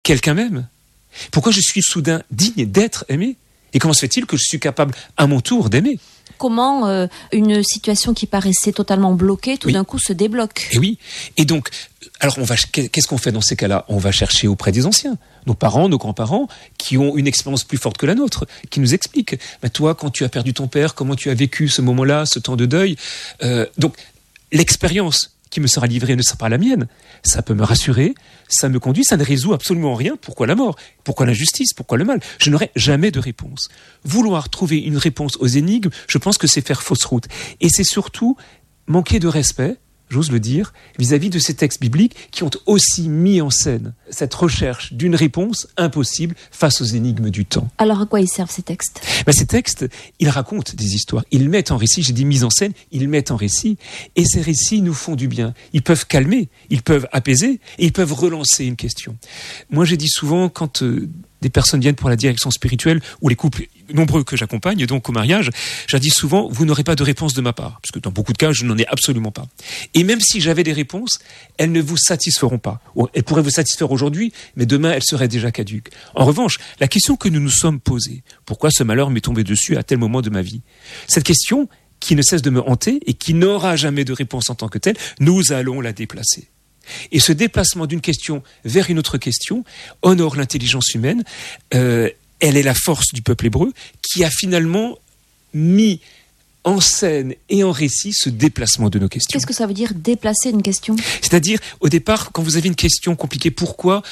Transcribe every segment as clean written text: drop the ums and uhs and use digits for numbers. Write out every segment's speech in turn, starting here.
quelqu'un m'aime? Pourquoi je suis soudain digne d'être aimé? Et comment se fait-il que je suis capable à mon tour d'aimer? Comment une situation qui paraissait totalement bloquée, tout d'un coup se débloque. Et oui. Et donc, alors qu'est-ce qu'on fait dans ces cas-là? On va chercher auprès des anciens, nos parents, nos grands-parents, qui ont une expérience plus forte que la nôtre, qui nous expliquent. Toi, quand tu as perdu ton père, comment tu as vécu ce moment-là, ce temps de deuil? Donc, l'expérience qui me sera livrée ne sera pas la mienne. Ça peut me rassurer, ça me conduit, ça ne résout absolument rien. Pourquoi la mort? Pourquoi l'injustice? Pourquoi le mal? Je n'aurai jamais de réponse. Vouloir trouver une réponse aux énigmes, je pense que c'est faire fausse route. Et c'est surtout manquer de respect, j'ose le dire, vis-à-vis de ces textes bibliques qui ont aussi mis en scène cette recherche d'une réponse impossible face aux énigmes du temps. Alors à quoi ils servent ces textes? Ces textes, ils racontent des histoires, ils mettent en récit, j'ai dit mise en scène, ils mettent en récit, et ces récits nous font du bien. Ils peuvent calmer, ils peuvent apaiser, et ils peuvent relancer une question. Moi j'ai dit souvent, quand des personnes viennent pour la direction spirituelle, ou les couples nombreux que j'accompagne, donc au mariage, je dis souvent, vous n'aurez pas de réponse de ma part, parce que dans beaucoup de cas, je n'en ai absolument pas. Et même si j'avais des réponses, elles ne vous satisferont pas. Elles pourraient vous satisfaire aujourd'hui, mais demain, elles seraient déjà caduques. En revanche, la question que nous nous sommes posée, pourquoi ce malheur m'est tombé dessus à tel moment de ma vie? Cette question, qui ne cesse de me hanter et qui n'aura jamais de réponse en tant que telle, nous allons la déplacer. Et ce déplacement d'une question vers une autre question honore l'intelligence humaine. Elle est la force du peuple hébreu qui a finalement mis en scène et en récit ce déplacement de nos questions. Qu'est-ce que ça veut dire déplacer une question? C'est-à-dire, au départ, quand vous avez une question compliquée, pourquoi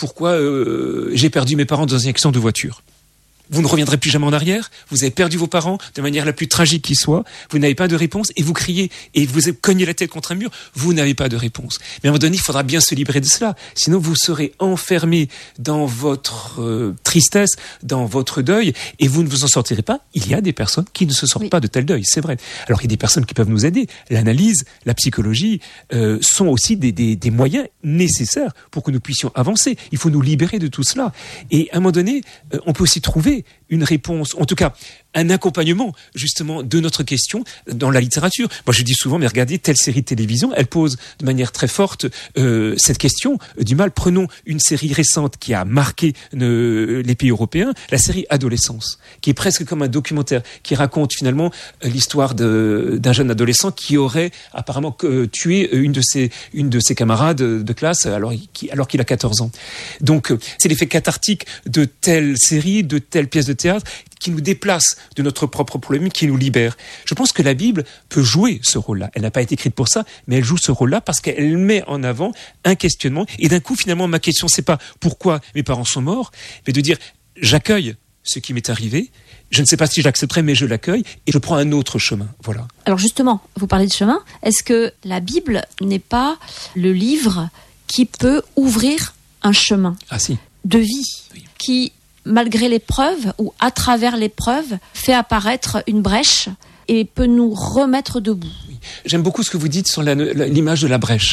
j'ai perdu mes parents dans un accident de voiture? Vous ne reviendrez plus jamais en arrière, vous avez perdu vos parents de manière la plus tragique qui soit, vous n'avez pas de réponse et vous criez et vous cognez la tête contre un mur, vous n'avez pas de réponse. Mais à un moment donné, il faudra bien se libérer de cela, sinon vous serez enfermé dans votre tristesse, dans votre deuil et vous ne vous en sortirez pas. Il y a des personnes qui ne se sortent pas de tel deuil, c'est vrai. Alors il y a des personnes qui peuvent nous aider. L'analyse, la psychologie sont aussi des moyens nécessaires pour que nous puissions avancer. Il faut nous libérer de tout cela. Et à un moment donné, on peut aussi trouver une réponse, en tout cas un accompagnement justement de notre question dans la littérature. Moi je dis souvent, mais regardez, telle série de télévision, elle pose de manière très forte cette question du mal. Prenons une série récente qui a marqué les pays européens, la série Adolescence, qui est presque comme un documentaire, qui raconte finalement l'histoire d'un jeune adolescent qui aurait apparemment tué une de ses camarades de classe alors qu'il a 14 ans. Donc c'est l'effet cathartique de telle série, de telle pièce de théâtre qui nous déplace de notre propre problème, qui nous libère. Je pense que la Bible peut jouer ce rôle-là. Elle n'a pas été écrite pour ça, mais elle joue ce rôle-là parce qu'elle met en avant un questionnement. Et d'un coup, finalement, ma question, c'est pas pourquoi mes parents sont morts, mais de dire j'accueille ce qui m'est arrivé. Je ne sais pas si j'accepterai, mais je l'accueille et je prends un autre chemin. Voilà. Alors justement, vous parlez de chemin. Est-ce que la Bible n'est pas le livre qui peut ouvrir un chemin de vie qui, malgré l'épreuve ou à travers l'épreuve, fait apparaître une brèche et peut nous remettre debout? J'aime beaucoup ce que vous dites sur l'image de la brèche.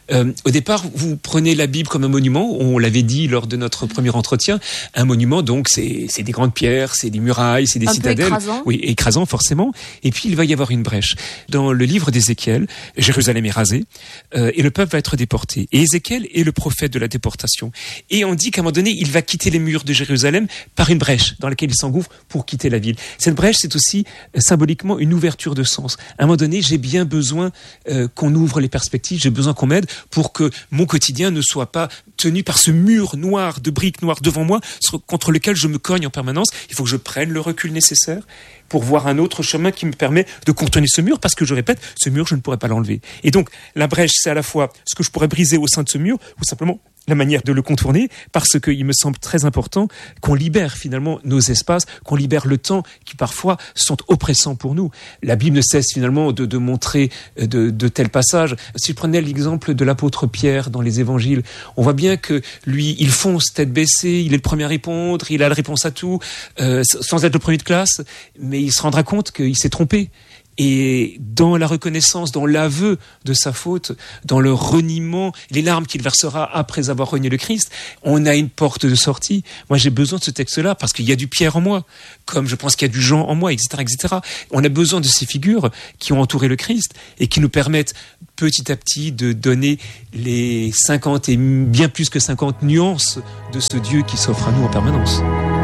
Au départ, vous prenez la Bible comme un monument, on l'avait dit lors de notre premier entretien, un monument, donc c'est des grandes pierres, c'est des murailles, c'est des citadelles. Écrasant. Oui, écrasant forcément. Et puis il va y avoir une brèche. Dans le livre d'Ézéchiel, Jérusalem est rasée et le peuple va être déporté. Et Ézéchiel est le prophète de la déportation. Et on dit qu'à un moment donné, il va quitter les murs de Jérusalem par une brèche dans laquelle il s'engouffre pour quitter la ville. Cette brèche, c'est aussi symboliquement une ouverture de sens. À un moment donné, j'ai bien besoin qu'on ouvre les perspectives, j'ai besoin qu'on m'aide pour que mon quotidien ne soit pas tenu par ce mur noir de briques noires devant moi contre lequel je me cogne en permanence. Il faut que je prenne le recul nécessaire pour voir un autre chemin qui me permet de contourner ce mur, parce que je répète, ce mur, je ne pourrais pas l'enlever. Et donc, la brèche, c'est à la fois ce que je pourrais briser au sein de ce mur, ou simplement la manière de le contourner, parce qu'il me semble très important qu'on libère finalement nos espaces, qu'on libère le temps qui parfois sont oppressants pour nous. La Bible ne cesse finalement de montrer de tels passages. Si je prenais l'exemple de l'apôtre Pierre dans les évangiles, on voit bien que lui, il fonce tête baissée, il est le premier à répondre, il a la réponse à tout, sans être le premier de classe, mais il se rendra compte qu'il s'est trompé. Et dans la reconnaissance, dans l'aveu de sa faute, dans le reniement, les larmes qu'il versera après avoir renié le Christ, on a une porte de sortie. Moi, j'ai besoin de ce texte-là parce qu'il y a du Pierre en moi, comme je pense qu'il y a du Jean en moi, etc., etc. On a besoin de ces figures qui ont entouré le Christ et qui nous permettent petit à petit de donner les 50 et bien plus que 50 nuances de ce Dieu qui s'offre à nous en permanence.